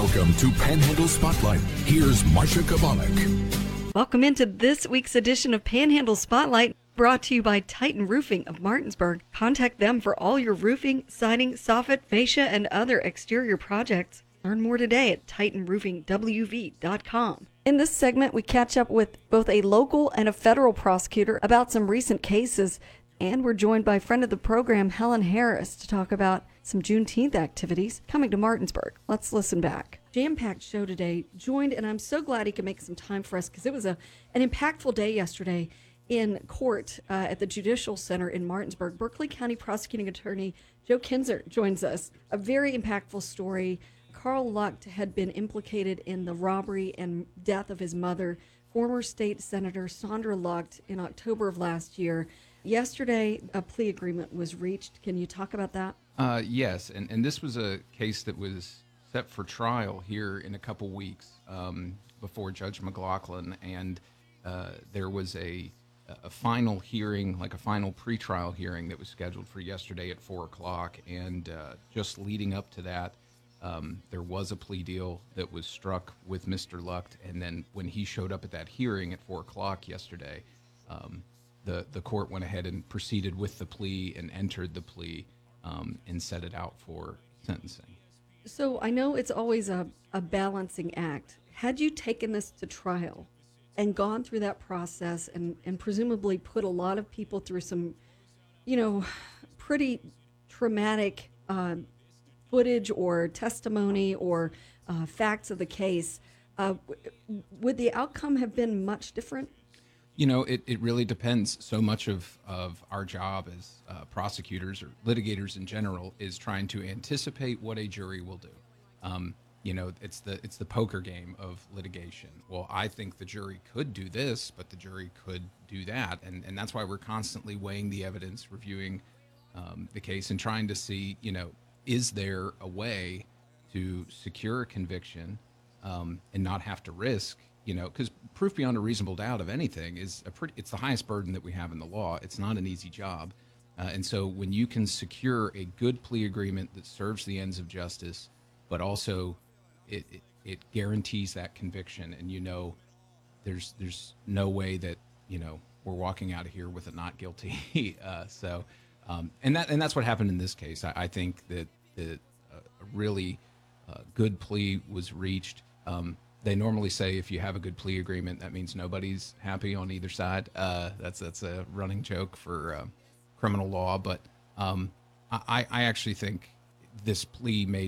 Welcome to Panhandle Spotlight. Here's Marsha Kabalik. Welcome into this week's edition of Panhandle Spotlight, brought to you by Titan Roofing of Martinsburg. Contact them for all your roofing, siding, soffit, fascia, and other exterior projects. Learn more today at titanroofingwv.com. In this segment, we catch up with both a local and a federal prosecutor about some recent cases, and we're joined by friend of the program, Helen Harris, to talk about some Juneteenth activities coming to Martinsburg. Let's listen back. Jam-packed show today, joined, and I'm so glad he could make some time for us because it was an impactful day yesterday in court at the Judicial Center in Martinsburg. Berkeley County Prosecuting Attorney Joe Kinzer joins us. A very impactful story. Carl Lucht had been implicated in the robbery and death of his mother, former state senator Sandra Lucht, in October of last year. Yesterday, a plea agreement was reached. Can you talk about that? Yes, and this was a case that was set for trial here in a couple weeks before Judge McLaughlin, and there was a final hearing, like a final pretrial hearing that was scheduled for yesterday at 4 o'clock, and just leading up to that, there was a plea deal that was struck with Mr. Lucht, and then when he showed up at that hearing at 4 o'clock yesterday, the court went ahead and proceeded with the plea and entered the plea and set it out for sentencing. So I know it's always a balancing act. Had you taken this to trial and gone through that process and presumably put a lot of people through some, pretty traumatic footage or testimony or facts of the case, would the outcome have been much different? It really depends. So much of our job as prosecutors or litigators in general is trying to anticipate what a jury will do. It's the poker game of litigation. Well, I think the jury could do this, but the jury could do that. And that's why we're constantly weighing the evidence, reviewing the case and trying to see, is there a way to secure a conviction and not have to risk, because proof beyond a reasonable doubt of anything is it's the highest burden that we have in the law. It's not an easy job. And so when you can secure a good plea agreement that serves the ends of justice, but also it guarantees that conviction, and there's no way that we're walking out of here with a not guilty. And that's what happened in this case. I think that a really good plea was reached. They normally say if you have a good plea agreement, that means nobody's happy on either side. That's a running joke for criminal law, but I actually think this plea made